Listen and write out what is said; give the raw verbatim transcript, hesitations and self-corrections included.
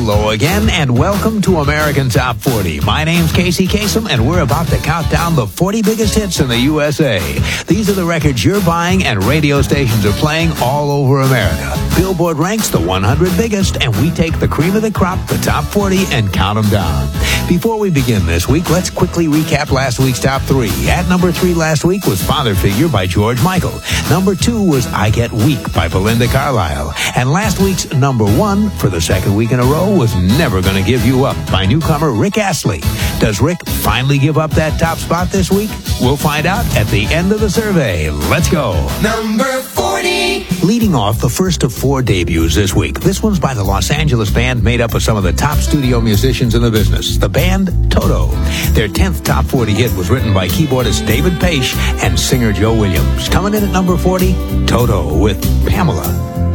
Hello again, and welcome to American Top forty. My name's Casey Kasem, and we're about to count down the forty biggest hits in the U S A. These are the records you're buying and radio stations are playing all over America. Billboard ranks the one hundred biggest, and we take the cream of the crop, the top forty, and count them down. Before we begin this week, let's quickly recap last week's top three. At number three last week was Father Figure by George Michael. Number two was I Get Weak by Belinda Carlisle. And last week's number one for the second week in a row was Never Gonna Give You Up by newcomer Rick Astley. Does Rick finally give up that top spot this week? We'll find out at the end of the survey. Let's go. Number forty. Leading off the first of four debuts this week. This one's by the Los Angeles band made up of some of the top studio musicians in the business. The band Toto. Their tenth top forty hit was written by keyboardist David Paich and singer Joe Williams. Coming in at number forty, Toto with Pamela.